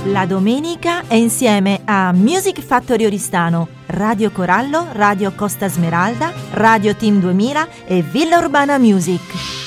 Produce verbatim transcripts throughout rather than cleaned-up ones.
La domenica è insieme a Music Factory Oristano, Radio Corallo, Radio Costa Smeralda, Radio Team duemila e Villa Urbana Music.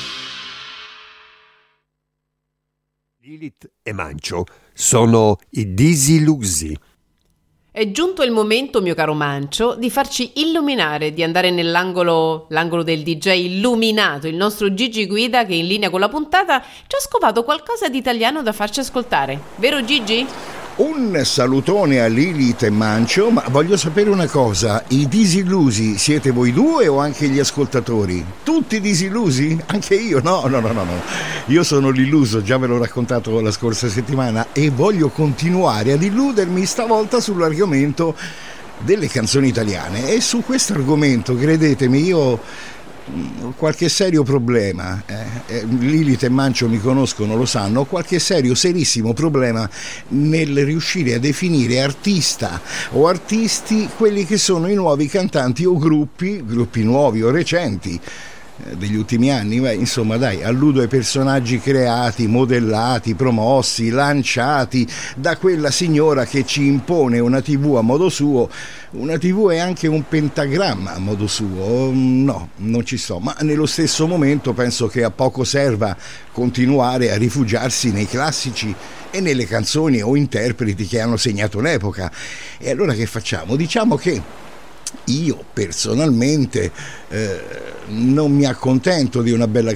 Lilith e Mancio sono i disillusi. È giunto il momento, mio caro Mancio, di farci illuminare, di andare nell'angolo l'angolo del D J illuminato, il nostro Gigi Guida che in linea con la puntata ci ha scovato qualcosa di italiano da farci ascoltare. Vero Gigi? Un salutone a Lilith e Mancio, ma voglio sapere una cosa, i disillusi siete voi due o anche gli ascoltatori? Tutti disillusi? Anche io? No, no, no, no, no. Io sono l'illuso, già ve l'ho raccontato la scorsa settimana e voglio continuare ad illudermi stavolta sull'argomento delle canzoni italiane e su questo argomento, credetemi, io ho qualche serio problema, eh, eh, Lilith e Mancio mi conoscono, lo sanno, ho qualche serio, serissimo problema nel riuscire a definire artista o artisti quelli che sono i nuovi cantanti o gruppi, gruppi nuovi o recenti eh, degli ultimi anni. Beh, insomma dai, alludo ai personaggi creati, modellati, promossi, lanciati da quella signora che ci impone una tivù a modo suo. Una tivù è anche un pentagramma a modo suo, no, non ci sto, ma nello stesso momento penso che a poco serva continuare a rifugiarsi nei classici e nelle canzoni o interpreti che hanno segnato un'epoca. E allora che facciamo? Diciamo che io personalmente eh, non mi accontento di una bella